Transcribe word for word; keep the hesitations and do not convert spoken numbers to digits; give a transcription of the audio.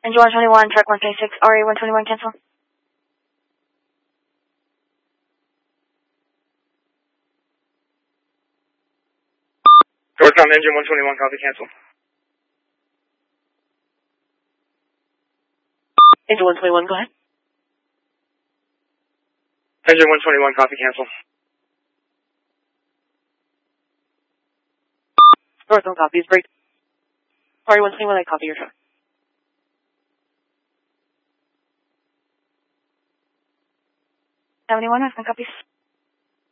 Engine one twenty-one, track one twenty-six, R A one twenty-one, cancel. Georgetown, engine one twenty-one, copy, cancel. Engine one twenty-one, go ahead. Engine one twenty-one, copy, cancel. Northbound copy is break. R A one twenty-one, I copy your truck. seventy-one, Westbound copies.